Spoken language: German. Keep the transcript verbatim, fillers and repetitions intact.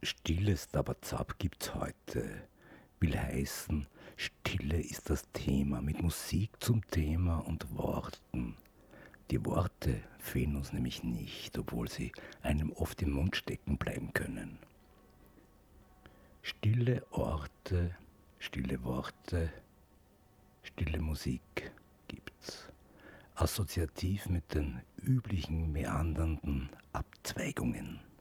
Stilles Dabazab gibt's heute. Will heißen, Stille ist das Thema, mit Musik zum Thema und Worten. Die Worte fehlen uns nämlich nicht, obwohl sie einem oft im Mund stecken bleiben können. Stille Orte, stille Worte, stille Musik gibt's. Assoziativ mit den üblichen meandernden Abzweigungen.